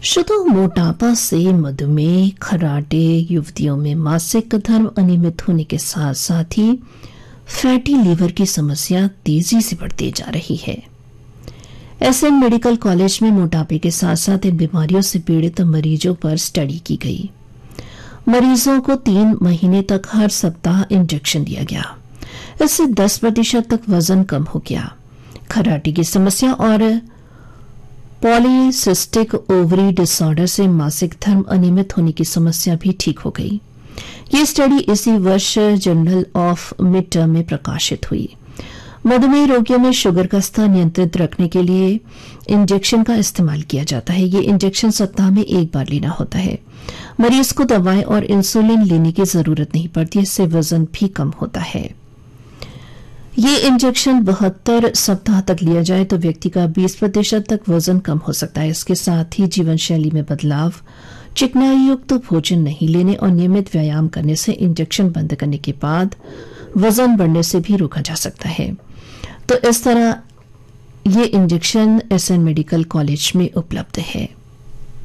शुद्ध मोटापा से मधुमेह, खर्राटे, युवतियों में मासिक धर्म अनियमित होने के साथ साथ ही फैटी लीवर की समस्या तेजी से बढ़ती जा रही है। एसएन मेडिकल कॉलेज में मोटापे के साथ साथ इन बीमारियों से पीड़ित मरीजों पर स्टडी की गई। मरीजों को 3 महीने तक हर सप्ताह इंजेक्शन दिया गया। इससे 10% तक वजन कम हो गया। खर्राटे की समस्या और पॉलीसिस्टिक ओवरी डिसऑर्डर से मासिक धर्म अनियमित होने की समस्या भी ठीक हो गई। ये स्टडी इसी वर्ष जर्नल ऑफ मिड टर्म में प्रकाशित हुई। मधुमेह रोगियों में शुगर का स्तर नियंत्रित रखने के लिए इंजेक्शन का इस्तेमाल किया जाता है। ये इंजेक्शन सप्ताह में 1 बार लेना होता है। मरीज को दवाएं और इंसुलिन लेने की जरूरत नहीं पड़ती। इससे वजन भी कम होता है। ये इंजेक्शन 72 सप्ताह तक लिया जाए तो व्यक्ति का 20% तक वजन कम हो सकता है। इसके साथ ही जीवन शैली में बदलाव, चिकनाई युक्त भोजन नहीं लेने और नियमित व्यायाम करने से इंजेक्शन बंद करने के बाद वजन बढ़ने से भी रोका जा सकता है। तो इस तरह ये इंजेक्शन एसएन मेडिकल कॉलेज में उपलब्ध है।